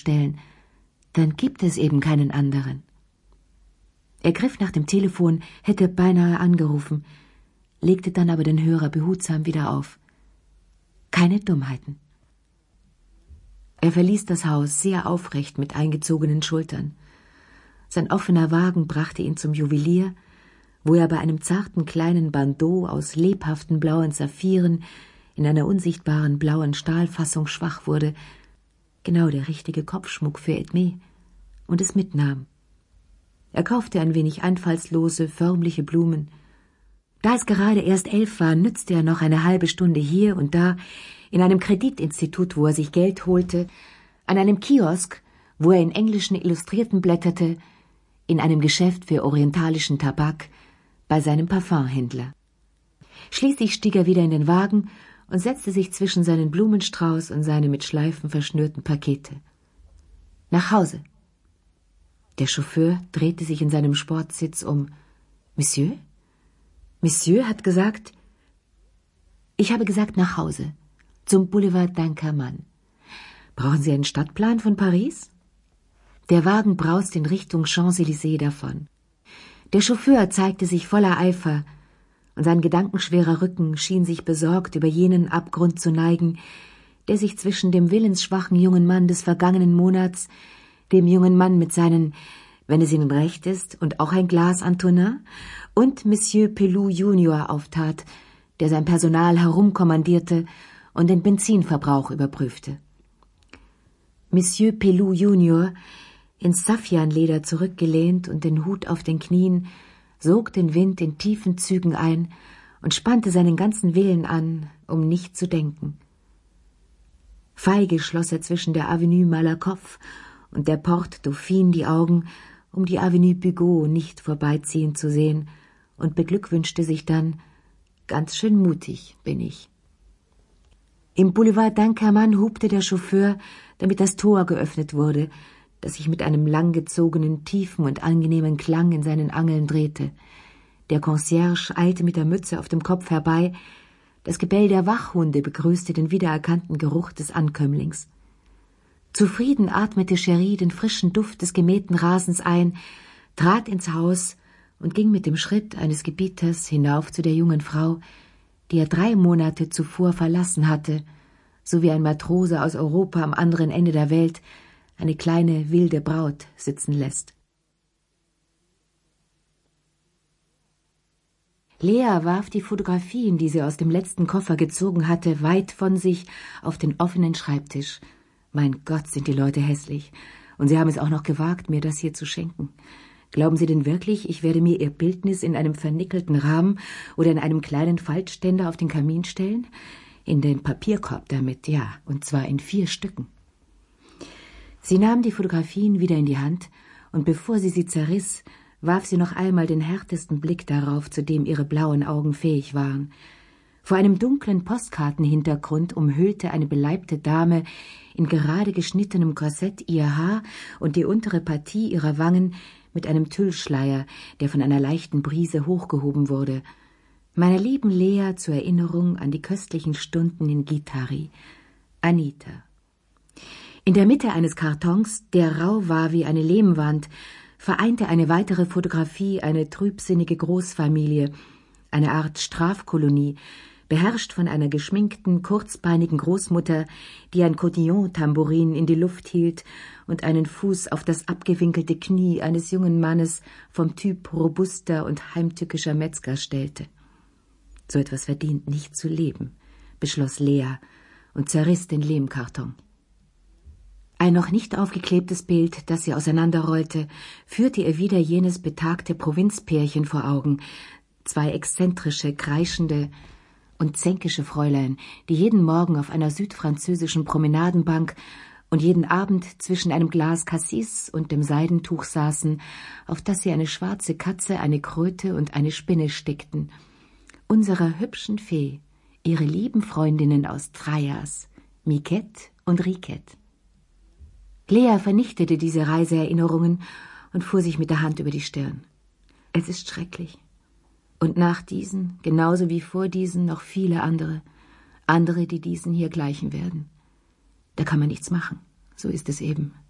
stellen, dann gibt es eben keinen anderen. Er griff nach dem Telefon, hätte beinahe angerufen, legte dann aber den Hörer behutsam wieder auf. Keine Dummheiten. Er verließ das Haus sehr aufrecht mit eingezogenen Schultern. Sein offener Wagen brachte ihn zum Juwelier, wo er bei einem zarten kleinen Bandeau aus lebhaften blauen Saphiren in einer unsichtbaren blauen Stahlfassung schwach wurde, genau der richtige Kopfschmuck für Edmé, und es mitnahm. Er kaufte ein wenig einfallslose, förmliche Blumen. Da es gerade erst 11 war, nützte er noch eine halbe Stunde hier und da, in einem Kreditinstitut, wo er sich Geld holte, an einem Kiosk, wo er in englischen Illustrierten blätterte, in einem Geschäft für orientalischen Tabak, bei seinem Parfumhändler. Schließlich stieg er wieder in den Wagen und setzte sich zwischen seinen Blumenstrauß und seine mit Schleifen verschnürten Pakete. Nach Hause. Der Chauffeur drehte sich in seinem Sportsitz um. »Monsieur? Monsieur hat gesagt...« »Ich habe gesagt nach Hause, zum Boulevard d'Inkermann. Brauchen Sie einen Stadtplan von Paris?« Der Wagen brauste in Richtung Champs-Élysées davon. Der Chauffeur zeigte sich voller Eifer, und sein gedankenschwerer Rücken schien sich besorgt über jenen Abgrund zu neigen, der sich zwischen dem willensschwachen jungen Mann des vergangenen Monats, dem jungen Mann mit seinen, wenn es ihnen recht ist, und auch ein Glas Antonin, und Monsieur Pelou Junior auftat, der sein Personal herumkommandierte und den Benzinverbrauch überprüfte. Monsieur Pelou Junior, ins Saffianleder zurückgelehnt und den Hut auf den Knien, sog den Wind in tiefen Zügen ein und spannte seinen ganzen Willen an, um nicht zu denken. Feige schloss er zwischen der Avenue Malakoff und der Porte Dauphine die Augen, um die Avenue Bugeaud nicht vorbeiziehen zu sehen, und beglückwünschte sich dann, »Ganz schön mutig bin ich.« Im Boulevard d'Inkermann hupte der Chauffeur, damit das Tor geöffnet wurde, das sich mit einem langgezogenen, tiefen und angenehmen Klang in seinen Angeln drehte. Der Concierge eilte mit der Mütze auf dem Kopf herbei. Das Gebell der Wachhunde begrüßte den wiedererkannten Geruch des Ankömmlings. Zufrieden atmete Cherie den frischen Duft des gemähten Rasens ein, trat ins Haus und ging mit dem Schritt eines Gebieters hinauf zu der jungen Frau, die er 3 Monate zuvor verlassen hatte, so wie ein Matrose aus Europa am anderen Ende der Welt eine kleine wilde Braut sitzen lässt. Lea warf die Fotografien, die sie aus dem letzten Koffer gezogen hatte, weit von sich auf den offenen Schreibtisch. Mein Gott, sind die Leute hässlich. Und sie haben es auch noch gewagt, mir das hier zu schenken. Glauben Sie denn wirklich, ich werde mir Ihr Bildnis in einem vernickelten Rahmen oder in einem kleinen Faltständer auf den Kamin stellen? In den Papierkorb damit, ja, und zwar in 4 Stücken. Sie nahm die Fotografien wieder in die Hand, und bevor sie zerriss, warf sie noch einmal den härtesten Blick darauf, zu dem ihre blauen Augen fähig waren. Vor einem dunklen Postkartenhintergrund umhüllte eine beleibte Dame in gerade geschnittenem Korsett ihr Haar und die untere Partie ihrer Wangen mit einem Tüllschleier, der von einer leichten Brise hochgehoben wurde. Meiner lieben Lea zur Erinnerung an die köstlichen Stunden in Guittari. Anita. In der Mitte eines Kartons, der rau war wie eine Lehmwand, vereinte eine weitere Fotografie eine trübsinnige Großfamilie, eine Art Strafkolonie, beherrscht von einer geschminkten, kurzbeinigen Großmutter, die ein Cotillon-Tambourin in die Luft hielt und einen Fuß auf das abgewinkelte Knie eines jungen Mannes vom Typ robuster und heimtückischer Metzger stellte. So etwas verdient nicht zu leben, beschloss Lea und zerriss den Lehmkarton. Ein noch nicht aufgeklebtes Bild, das sie auseinanderrollte, führte ihr wieder jenes betagte Provinzpärchen vor Augen, 2 exzentrische, kreischende und zänkische Fräulein, die jeden Morgen auf einer südfranzösischen Promenadenbank und jeden Abend zwischen einem Glas Cassis und dem Seidentuch saßen, auf das sie eine schwarze Katze, eine Kröte und eine Spinne stickten. Unserer hübschen Fee, ihre lieben Freundinnen aus Traias, Miquette und Riquette. Lea vernichtete diese Reiseerinnerungen und fuhr sich mit der Hand über die Stirn. Es ist schrecklich. Und nach diesen, genauso wie vor diesen, noch viele andere, die diesen hier gleichen werden. Da kann man nichts machen, so ist es eben.